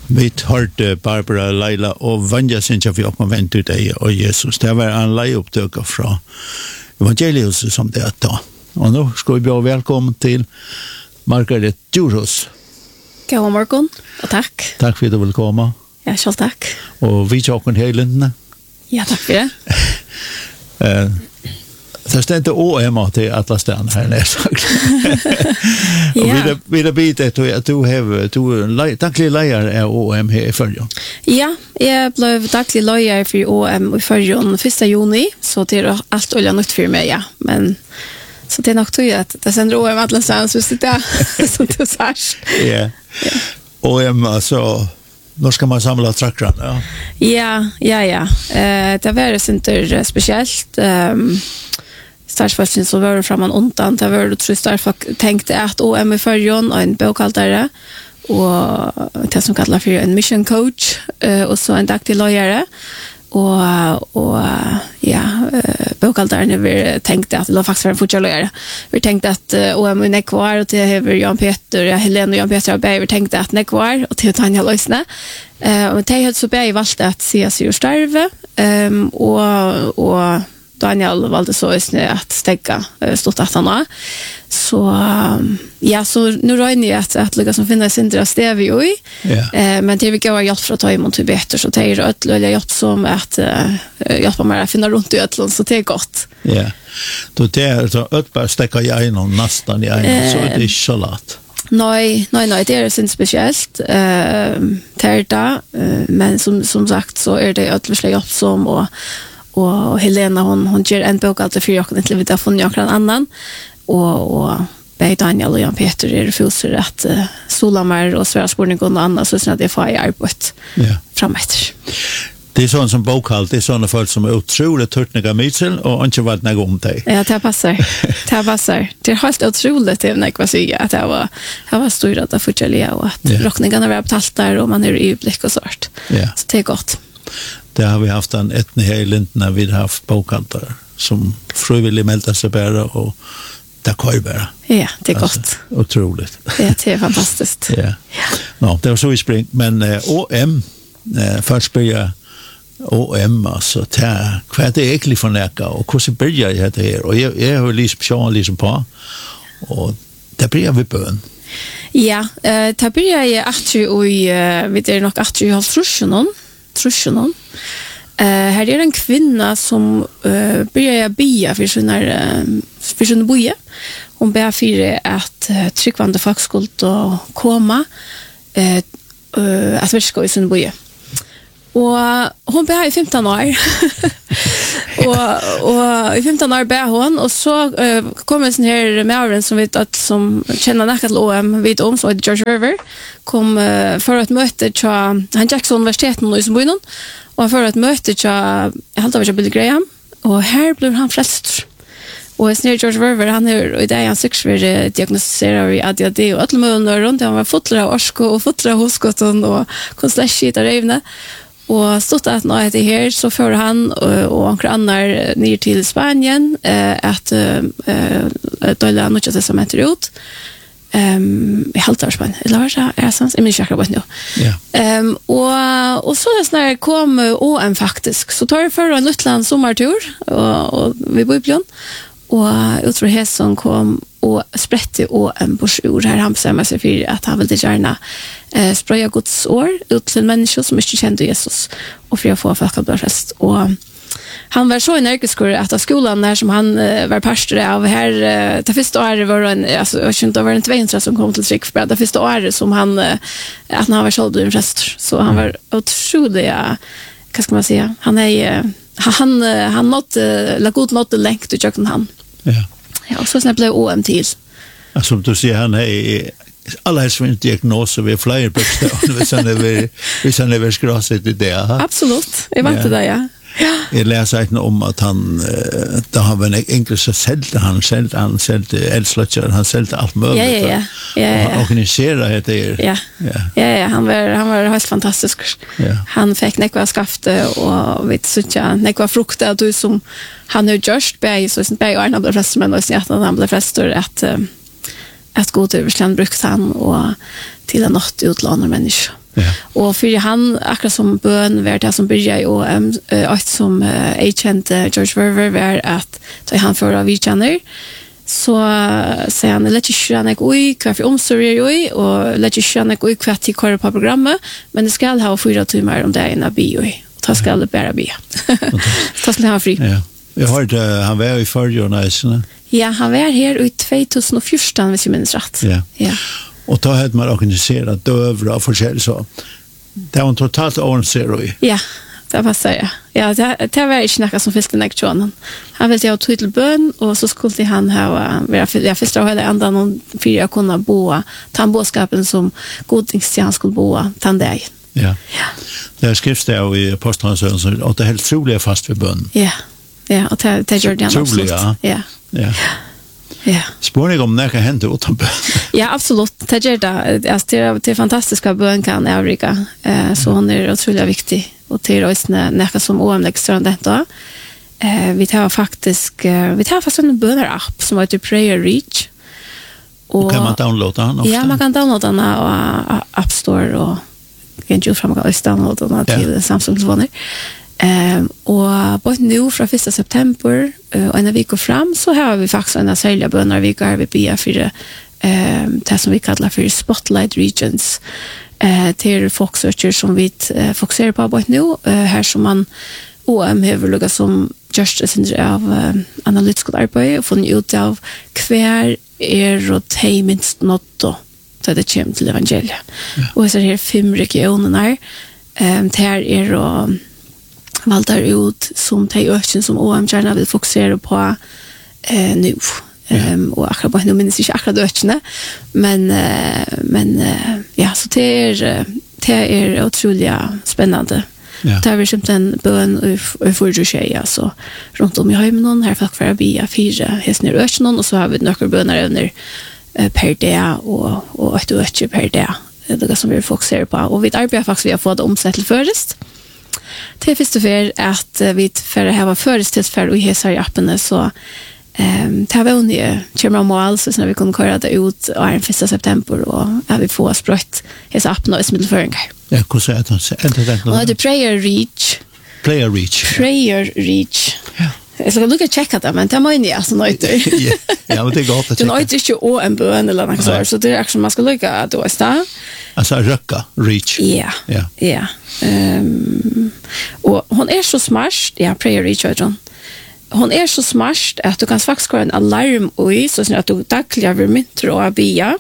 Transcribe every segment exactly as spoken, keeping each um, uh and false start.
Vi hørte Barbara, Leila og Vanja synes jeg vi opp med vent ut deg og Jesus. Det var en leieopptøker fra evangeliet som det er da. Og nå skal vi bli velkommen til Margaret Djurhus. God morgen, og takk. Takk for at du vil komme. Ja, selv takk. Og vi tjokken helendene. Ja, takk for det. uh, Det stendte O M til alla ställen här nere sagt. Och vi vi det bit att du har du daglig lejare är O M här i förrjon. Ja, jag blev daglig lejare för O M i förrjon första juni så det är allt olja nytt för mig, ja. Men så det är nog tror jag att det sänder O M alla ställen så sitter så det så. Ja. O M alltså nu ska man samla traktorn, ja. Ja, ja, ja. Eh det var inte speciellt ehm Startfallen så var det framan undan, det var det tror Startfallen tänkte att O M i förrjon och en bokhaltare och det som kallas för en mission coach uh, och så en daglig lojare och, och ja, uh, bokhaltaren vi tänkte att det var faktiskt en fortsatt lojare. Vi tänkte att uh, O M i Nekvar och det har Jan Peter, ja, Helene och Jan Peter och Berg, vi tänkte att Nekvar och till Tanja Lösne. Uh, och det har så Berg valt att se sig ur starve um, och, och Daniel valde så att stäcka stått att han har. Så ja, så nu rör jag att att lyckas som finna Sindra Stevio i. Yeah. Eh, men det vi går hjälp för att ta emot till bättre så det är rätt löjligt hjälp som att uh, hjälpa mig att finna runt i ötlen så det är gott. Ja. Yeah. Då det är så att bara stäcka i en och nästan i en eh, så är det så lätt. Nej, nej, nej, det är inte speciellt. Eh, tärda, eh, men som som sagt så är det ötligt hjälp som och och Helena hon hon ger en bok alltid för jag kan inte veta från jag kan annan och och Berg Daniel och Jan Peter är fullsur att uh, Solamar och Sverige Sporting och andra så att det får jag arbete. Ja. Framåt. Det är sån som bokhalt, det är såna folk som är otroligt törtniga mytsel och inte varit någon om dig. Ja, det passar. Det passar. Det är helt otroligt det när jag säger att det var jag var stor att fortsätta och att ja. Rockningarna var betalt där och man är i blick och sårt. Ja. Så det är gott. Det har vi haft en etne här i Lindna, vi har haft bokhaltare som frivilligt melda sig bara och det kvar bara. Ja, det är alltså, gott. Otroligt. Ja, det är fantastiskt. Ja. Ja. No, det var så i spring, men uh, O M, uh, först börjar O M, alltså, vad är det egentligen för näka och hur så börjar jag det här? Och jag, jag har liksom sjån liksom på och det börjar vi bön. Ja, uh, det börjar jag att och uh, vi är nog att jag har trusjonen. Trusjonen. Eh uh, här är en kvinna som uh, börjar bia för sina uh, för sina boje. Hon ber för att uh, tryckvande fackskolt och komma eh uh, att verka i sina boje. Och hon ber i femton år. och och i femton år ber hon och så uh, kommer en sån här Marin som vet att som känner näkat till O M vet om så George River kom uh, för ett möte till han Jackson universiteten i Småland och för ett möte till helt av Bill Graham och här blev han frälst. Och sen George River han är i det han sex för diagnostiserad i A D H D och alla möjliga runt han var fotla av orsko och fotla hoskotten och konstläskigt där även. Och stått att när det här så för han och några andra ner till Spanien eh, att eh dela något som heter ut. Ehm i halvårspan. Eller vad är det sant? Jag minns inte vad nu. Ja. Ehm och och så när kom O M faktiskt så tar det för en utland sommartur och, och vi bor i Björn. Och jag tror Hesson kom och sprätte O M på sjur här han bestämmer sig för att han vill gärna eh, spraya Guds år ut till människor som inte kände Jesus och för att få folk att bli frälst. Och han var så energisk att skolan där som han uh, var pastor av här uh, det första året var en alltså jag kände det var en tvåhundra som kom till trick för det första året som han uh, att han var såld en präst så han var otroligt ja, vad ska man säga han är uh, han uh, han nått uh, la god nått längt och jag han. Ja. Ja, och så snabbt blev O M till. Alltså du ser han är alla har svint diagnoser vi flyger bokstäver vi sen är vi sen är vi skrasigt i det. Absolut. Jag vet det ja. Ja. Jag läser inte om att han då har väl en engelska säljde han säljde han säljde elslötcher han säljde allt möjligt. Ja ja ja. Ja, ja. Han organiserar det. Ja. Ja. Ja ja, han var han var helt fantastisk. Ja. Han fick nekva skafte och vet så tjän nekva frukter du som han har just bäj så sen bäj Arne blev frälst men också att han blev frälst att att gå till Ryssland brukte han och till en natt utlånare människa. Ja. Og for han, akkurat som bøn, var det som byrja i O M, og som jeg kjente George Verver, var at da han fører av vidkjenner, så sier han, lett ikke kjøre nek ui, hva for omsorger ui, og lett ikke kjøre nek ui hva til kører på programmet, men det skal ha fyra timer om dagen av bi ui, og da skal det bare bi. Da skal han fri. Ja. Jeg hørte, han var i førre næsene. Ja, han var her i tjugo fjorton, hvis jeg minnes rett. Ja. Ja. Og da hadde man organiseret døvre og forskjellig så. Det var en totalt organiseret i. Ja, det passer jeg. Ja, det, det var ikke noe som fylte nek tjånen. Han ville ha tog til bøn, og så skulle han ha, jeg fylte av hele enda noen for å kunne bo, ta en båtskapen som godingstjern skulle bo, ta en dag. Ja. Det er skrivs det jo i Apostelsønnen, og det er helt trolig fast ved bønnen. Ja, ja, og det, det gjør det han absolutt. Trolig, ja. Ja. Ja. Ja. Spår ni om det kan hända utan bön? Ja, absolut. Det gör det. Alltså, det är det fantastiska bön kan Afrika. Eh, så hon är otroligt viktig. Och till oss när som O M extra då. Eh, vi tar faktiskt eh, vi tar faktiskt en böner-app som heter Prayer Reach. Och kan man downloada den också? Ja, man kan downloada den på App Store och kan ju fram och downloada den till Samsung-telefoner. Um, og både nu fra første september uh, og en vik og fram så har vi faktisk en særlig bønner vi går vi bia for um, det som vi kallar for Spotlight Regions uh, til folksøker som vi uh, fokuserer på både nu uh, her som man O M har lukket som justice av uh, analytisk arbeid og funnet ut av hver er og teg minst nåtto til det kommer til evangeliet. Ja. Og så er det fem regioner um, der er og valtar ut som de økken som O M gjerne vil fokusere på eh, nu. Ja. Um, og akkurat på nu minnes ikke akkurat økkene, men, uh, men uh, ja, så det er, det er utrolig spennende. Ja. Det har vi kjent en bøn og forrige skje, altså rundt om i heimen, her folk for å bli fire hesene i økkene, og så har vi noen bønner under uh, per dag og, og et økke per dag. Det er det som vi vil fokusere på. Og vi arbeider faktisk ved å få det omsett til først. Til første fer at vi for å ha førestidsfer og hese i appene, så um, tar vi unge kommer om mål, så vi kunne køre det ut og er den første september, og jeg vil få sprøtt hese appene og smiddelføringer. Ja, hvordan er det? Og det er Prayer Reach. Prayer Reach. Prayer Reach. Ja. Jeg skal lukke tjekke det, men det må inn i altså nøyter. Ja, men det er godt å tjekke. Du nøyter ikke å en bøn eller noe sånt, så det er akkurat man skal lukke at du er sted. Altså røkka, Reach. Ja, ja. ja. Um, og hon er så smart, ja, Prayer Reach, vet du. Hon er så smart at du kan faktisk ha en alarm i, så at du daglig har mynter og bia.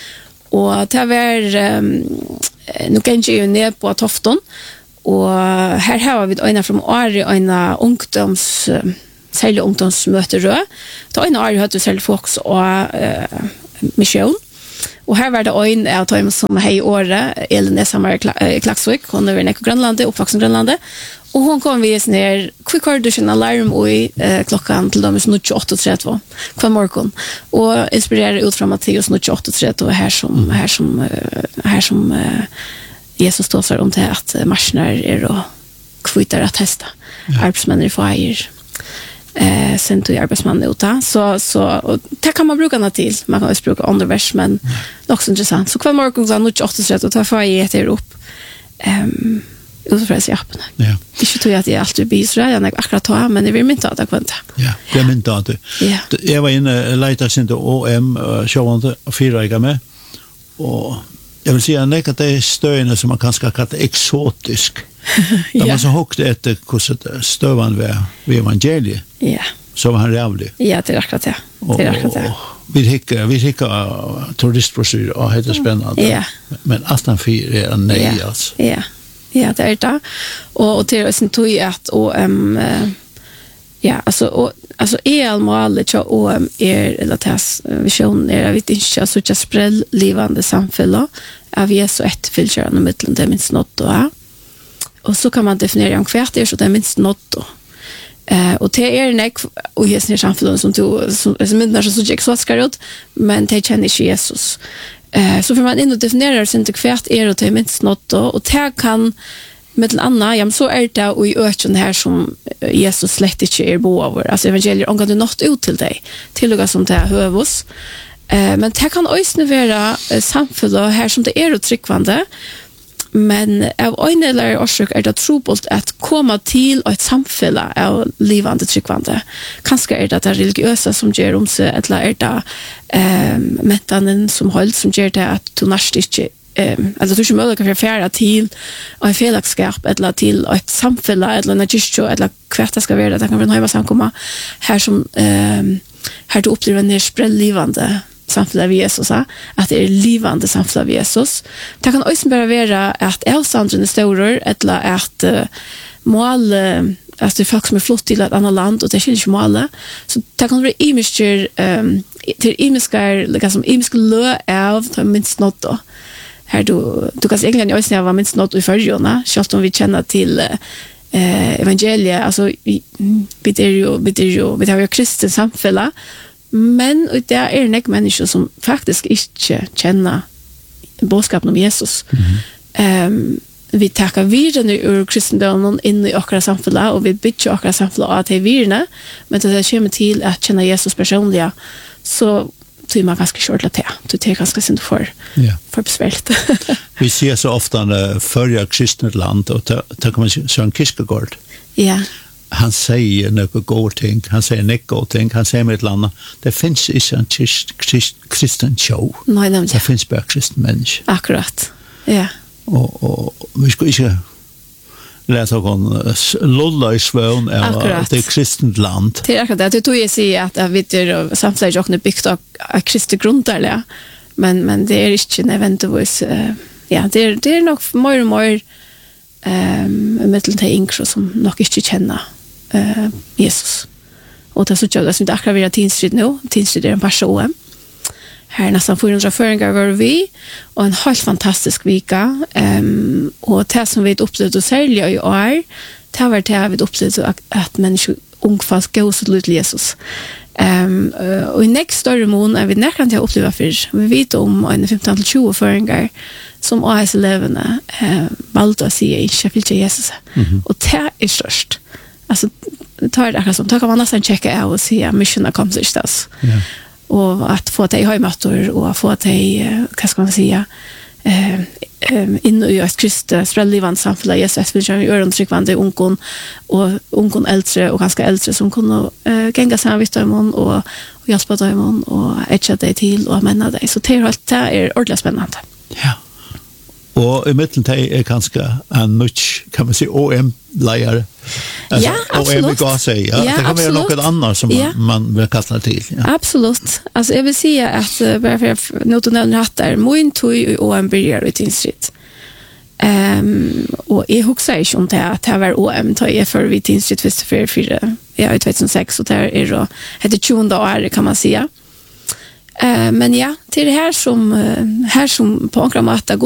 Og det er um, nå kan jeg jo ned på Tofton, og her har vi øyne fra Ari, øyne ungdoms, særlig ungdomsmøter rød. Da øyne Ari hadde særlig fokus og uh, mission. Og her var det øyne av tøyme som hei i året, Elin Esamar i Klaksvik, hun er i Nekko Grønlandet, oppvaksen Grønlandet. Og hun kom vi sånn her, hvor har du sin alarm i eh, klokken til dem i tjueåtte tretti hver morgen, og inspirerer ut fra Matteus tjueåtte tretti her som, her som, uh, her som uh, Jesus tåsar om til at marsjoner er og kvitter at testa. Ja. Arbeidsmenner får eier eh, sendt i arbeidsmannen ut. Så, så og det kan man bruke noe til. Man kan også bruke undervers, men ja. Nok så interessant. Så hver morgen så er det åtte tretti og tar får eier etter opp. Um, Utifrån sig appen. Ja. Ikke tror jeg at jeg alltid blir så jeg akkurat ta, men jeg vil mynte at jeg kvante. Ja, det er mynte at du. Ja. Jeg var inne, leita sin til O M, sjåvande, og fire jeg med, og jeg vil si at det er støyene som man kan skal kalle eksotisk. Da man så hokte etter hvordan støvene var ved evangeliet, ja. Så var han rævlig. Ja, det er akkurat det. Det er akkurat det. Vi hikker, vi hikker turistbrossyr, og det er spennende. Ja. Men alt han fyrer er nei, ja. altså. Ja. Ja, det er det. Og, og til å sin tog at O M, uh, ja, altså, og, altså, er målet til O M er, eller til visjonen er, jeg vet ikke, så ikke sprell livende samfunnet, av Jesu etterfyllkjørende middelen, det er minst nått og ja. Og så kan man definere om hvert er, så det er minst nått og. Uh, og det er nek, og Jesus er samfunnet som to, som, som myndene er så ikke eksotiske ut, men de kjenner ikke Jesus. Eh så får man in och definiera sin till kvärt är och till minst något då och det kan med en annan ja så är det och i öken här som Jesus slett inte är bo över alltså evangeliet om kan du något ut till dig till som det hövos eh men det kan också vara samfällt här som det är och tryckvande men av en eller årsøk er det trobult at komma til et samfunn av livande tryggvande. Kanskje er det det religiøse som gjør om seg, eller er det eh, mentanen som holdt som gjør det at du nærmest ikke Um, altså du ikke mulig kan forfære til en fellesskap eller til et samfunn eller en kyrkjø eller hva det skal være det kan være en høyma samkomma her som um, her du opplever en sprellivande samfunn av Jesus at det er livande samfunn av Jesus det kan også bare være at avstandren er større eller at uh, mål at det er folk som er flott til et annet land og det er ikke målet så det kan være imisker um, til imisker liksom imisker lø av det er minst nått da her du du kan egentligen ju snäva minst något i förjorna självt om vi känner till eh evangeliet alltså vi vi är ju vi är ju vi har ju kristen samfälla men det är en ek människa som faktiskt inte känner budskapet om Jesus. Ehm um, vi tackar vidare ur kristendomen in i okra samfälla och vi bygger okra samfälla att det är virne men det kommer till att känna Jesus personligen så så är man ganska kört till det. Det är ganska synd för, ja. för besvärligt. Vi ser så ofta en förra kristna land och där kan man se en Kierkegaard. Ja. Han säger några goda ting, han säger några goda ting, han säger med ett land. Det finns inte en kristen show. Nej, det, det finns bara kristen människa. Akkurat, ja. Och, och vi ska inte läsa om lulla i svön av det kristent land. Det är akkurat det. Det tog jag säga att vi är samtidigt också byggt av kristna grunder. Men, men det är inte nödvändigtvis... Uh, ja, det är, det är nog mer och mer um, mittel till yngre som nog inte känner uh, Jesus. Och det är så att vi akkurat vill ha tidsstrid nu. Tidsstrid är en person. Här nästan fyrahundra föringar var vi och en helt fantastisk vika um, och det som vi upplevde och särskilt i år det var det vi upplevde att, att människor ungfast går så till Jesus um, och i nästa större mån är vi nästan till att uppleva för vi vet om en femton till tjugo föringar som A S-eleverna uh, valde att säga inte vill till Jesus mm-hmm. och det är störst alltså det tar det akkurat som då kan man nästan checka av och säga mission accomplished us yeah. Och att få det i höjmattor och få det i, vad ska man säga, eh, in i ett kristet sprälllivande samfälla Jesus vill köra i örentryckvande ungkon och ungkon äldre och ganska äldre som kunde eh, gänga sig vitt dem och, och hjälpa dem och etcha dig till och männa dig. Så det är, det är ordentligt spännande. Ja. Och i mitten är ganska en mycket, kan man säga, O M-lejare. Alltså, ja, absolut. O M kan säga. Ja, det kan vara något annat som ja. man, man vill kasta till. Ja. Absolut. Alltså jag vill säga att bara för att notonellen hattar, min tog i O M börjar i Tinsrit. Um, och jag huxar inte om det att det var O M tar jag för vid Tinsrit först för fyra, ja, i tjugohundrasex och där är det heter tjugonde år kan man säga. Uh, men ja, till det här som, uh, här som på några matta